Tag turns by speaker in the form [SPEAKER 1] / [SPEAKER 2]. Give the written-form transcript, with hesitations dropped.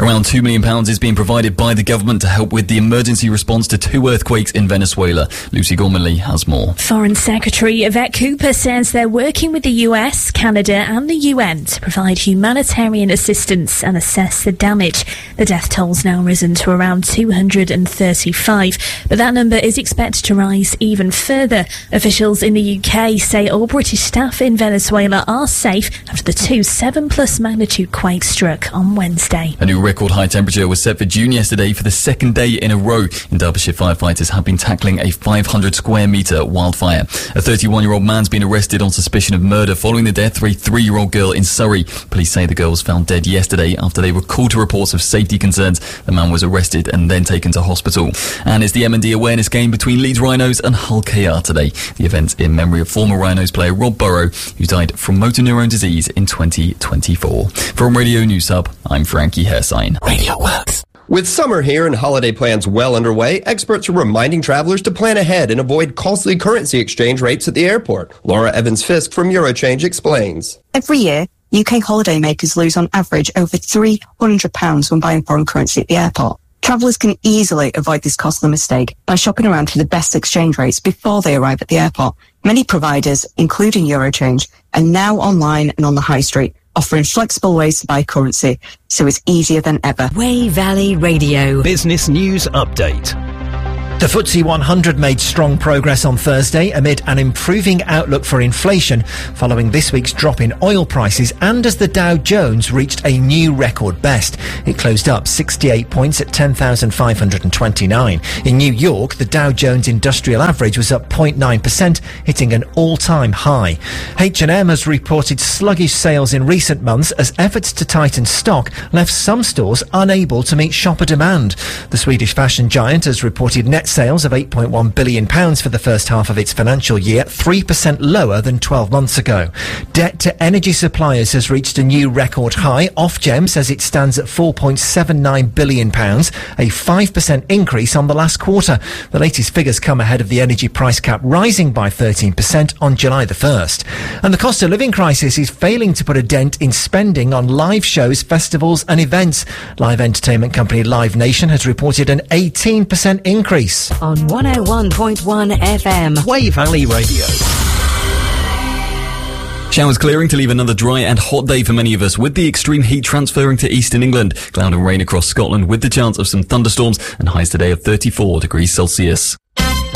[SPEAKER 1] Around £2 million is being provided by the government to help with the emergency response to 2 earthquakes in Venezuela. Lucy Gormley has more.
[SPEAKER 2] Foreign Secretary Yvette Cooper says they're working with the US, Canada and the UN to provide humanitarian assistance and assess the damage. The death toll's now risen to around 235, but that number is expected to rise even further. Officials in the UK say all British staff in Venezuela are safe after the 2 7+ magnitude quakes struck on Wednesday.
[SPEAKER 1] A new record high temperature was set for June yesterday for the second day in a row. In Derbyshire, firefighters have been tackling a 500 square metre wildfire. A 31-year-old man's been arrested on suspicion of murder following the death of a 3-year-old girl in Surrey. Police say the girl was found dead yesterday after they were called to reports of safety concerns. The man was arrested and then taken to hospital. And it's the M&D awareness game between Leeds Rhinos and Hull KR today. The event's in memory of former Rhinos player Rob Burrow, who died from motor neurone disease in 2024. From Radio News Hub, I'm Frankie Hersign.
[SPEAKER 3] Radio Works.
[SPEAKER 4] With summer here and holiday plans well underway, experts are reminding travelers to plan ahead and avoid costly currency exchange rates at the airport. Laura Evans-Fisk from Eurochange explains.
[SPEAKER 5] Every year, UK holidaymakers lose on average over £300 when buying foreign currency at the airport. Travellers can easily avoid this costly mistake by shopping around for the best exchange rates before they arrive at the airport. Many providers, including Eurochange, are now online and on the high street, offering flexible ways to buy currency, so it's easier than ever.
[SPEAKER 6] Wey Valley Radio.
[SPEAKER 3] Business News Update.
[SPEAKER 7] The FTSE 100 made strong progress on Thursday amid an improving outlook for inflation following this week's drop in oil prices and as the Dow Jones reached a new record best. It closed up 68 points at 10,529. In New York, the Dow Jones Industrial Average was up 0.9%, hitting an all-time high. H&M has reported sluggish sales in recent months as efforts to tighten stock left some stores unable to meet shopper demand. The Swedish fashion giant has reported net sales of £8.1 billion for the first half of its financial year, 3% lower than 12 months ago. Debt to energy suppliers has reached a new record high. Ofgem says it stands at £4.79 billion, a 5% increase on the last quarter. The latest figures come ahead of the energy price cap rising by 13% on July the 1st. And the cost of living crisis is failing to put a dent in spending on live shows, festivals and events. Live entertainment company Live Nation has reported an 18% increase.
[SPEAKER 6] On 101.1 FM.
[SPEAKER 3] Wey Valley Radio.
[SPEAKER 1] Showers clearing to leave another dry and hot day for many of us, with the extreme heat transferring to eastern England. Cloud and rain across Scotland with the chance of some thunderstorms and highs today of 34 degrees Celsius.